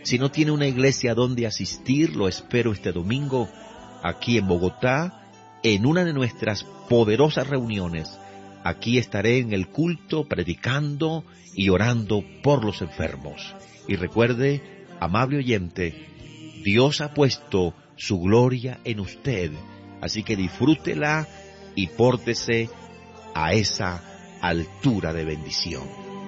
Si no tiene una iglesia a donde asistir, lo espero este domingo aquí en Bogotá, en una de nuestras poderosas reuniones. Aquí estaré en el culto predicando y orando por los enfermos. Y recuerde, amable oyente, Dios ha puesto su gloria en usted, así que disfrútela y pórtese a esa altura de bendición.